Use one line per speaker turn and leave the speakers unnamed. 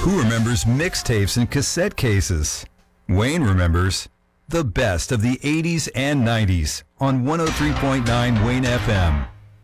Who remembers mixtapes and cassette cases? Wayne remembers the best of the 80s and 90s on 103.9 Wayne FM.